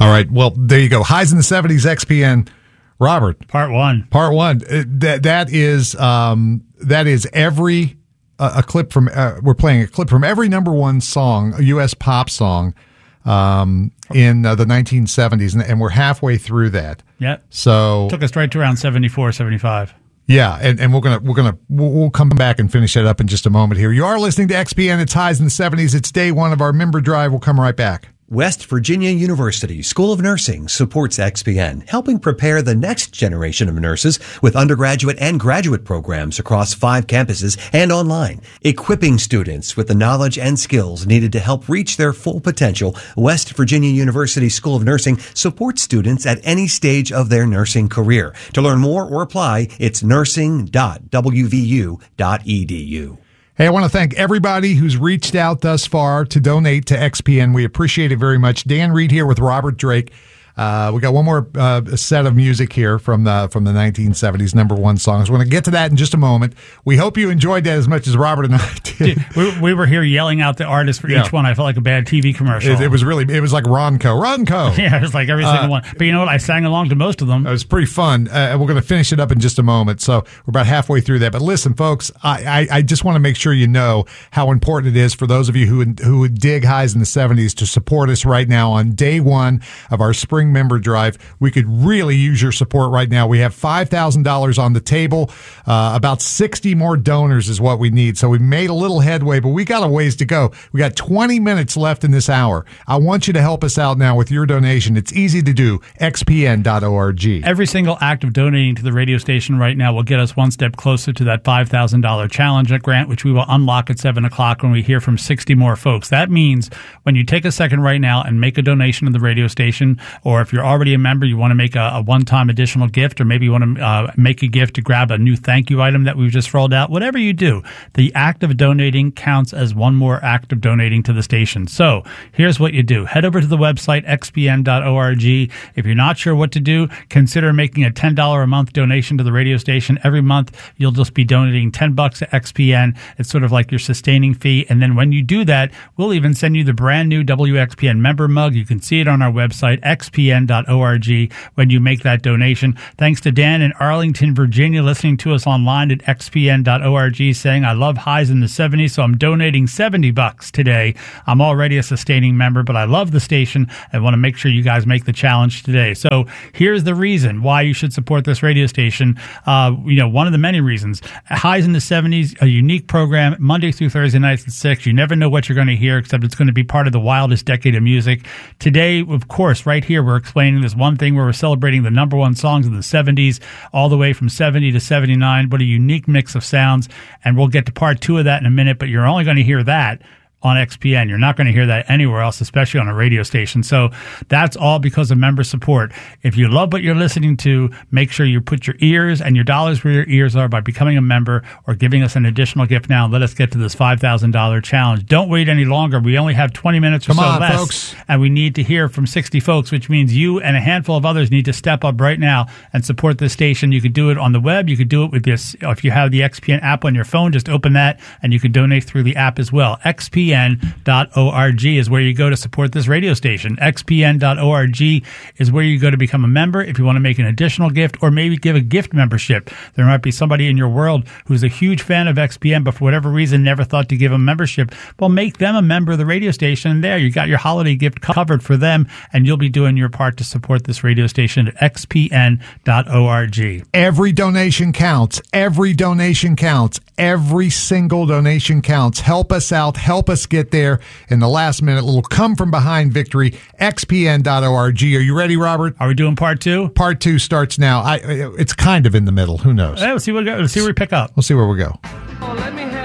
All right. Well, there you go. Highs in the 70s, XPN. Robert. Part one. That is every a clip from. We're playing a clip from every number one song, a U.S. pop song, in the 1970s, and we're halfway through that. Yep. So took us right to around 74, 75. Yeah, and we'll come back and finish that up in just a moment here. You are listening to XPN. It's Highs in the 70s. It's day one of our member drive. We'll come right back. West Virginia University School of Nursing supports XPN, helping prepare the next generation of nurses with undergraduate and graduate programs across 5 campuses and online. Equipping students with the knowledge and skills needed to help reach their full potential, West Virginia University School of Nursing supports students at any stage of their nursing career. To learn more or apply, it's nursing.wvu.edu. Hey, I want to thank everybody who's reached out thus far to donate to XPN. We appreciate it very much. Dan Reed here with Robert Drake. We got one more set of music here from the 1970s number one songs. We're going to get to that in just a moment. We hope you enjoyed that as much as Robert and I did. We were here yelling out the artists for each one. I felt like a bad TV commercial. It was like Ronco. Yeah, it was like every single one. But you know what? I sang along to most of them. It was pretty fun. We're going to finish it up in just a moment. So we're about halfway through that. But listen, folks, I just want to make sure you know how important it is for those of you who would dig Highs in the 70s to support us right now on day one of our spring member drive. We could really use your support right now. We have $5,000 on the table. About 60 more donors is what we need. So we made a little headway, but we got a ways to go. We got 20 minutes left in this hour. I want you to help us out now with your donation. It's easy to do. xpn.org. Every single act of donating to the radio station right now will get us one step closer to that $5,000 challenge grant, which we will unlock at 7 o'clock when we hear from 60 more folks. That means when you take a second right now and make a donation to the radio station, or if you're already a member, you want to make a one-time additional gift, or maybe you want to make a gift to grab a new thank you item that we've just rolled out. Whatever you do, the act of donating counts as one more act of donating to the station. So here's what you do. Head over to the website, xpn.org. If you're not sure what to do, consider making a $10 a month donation to the radio station. Every month, you'll just be donating $10 to XPN. It's sort of like your sustaining fee. And then when you do that, we'll even send you the brand new WXPN member mug. You can see it on our website, xpn.org, when you make that donation. Thanks to Dan in Arlington, Virginia, listening to us online at xpn.org, saying, I love Highs in the 70s, so I'm donating $70 today. I'm already a sustaining member, but I love the station and want to make sure you guys make the challenge today. So here's the reason why you should support this radio station. One of the many reasons. Highs in the 70s, a unique program, Monday through Thursday nights at 6. You never know what you're going to hear, except it's going to be part of the wildest decade of music. Today, of course, right here, we're explaining this one thing where we're celebrating the number one songs of the 70s all the way from 70 to 79. What a unique mix of sounds. And we'll get to part 2 of that in a minute, but you're only going to hear that on XPN. You're not going to hear that anywhere else, especially on a radio station. So that's all because of member support. If you love what you're listening to, make sure you put your ears and your dollars where your ears are by becoming a member or giving us an additional gift now. Let us get to this $5,000 challenge. Don't wait any longer. We only have 20 minutes or so less. Folks. And we need to hear from 60 folks, which means you and a handful of others need to step up right now and support this station. You could do it on the web. You could do it with this. If you have the XPN app on your phone, just open that and you can donate through the app as well. XPN.org is where you go to support this radio station. XPN.org is where you go to become a member if you want to make an additional gift or maybe give a gift membership. There might be somebody in your world who's a huge fan of XPN, but for whatever reason never thought to give a membership. Well, make them a member of the radio station, and there you got your holiday gift covered for them, and you'll be doing your part to support this radio station at xpn.org. Every donation counts. Every donation counts. Every single donation counts. Help us out. Help us get there in the last minute. Little come from behind victory. xpn.org. Are you ready, Robert? Are we doing part 2? Part 2 starts now. It's kind of in the middle. Who knows? Let's see where we pick up. We'll see where we go.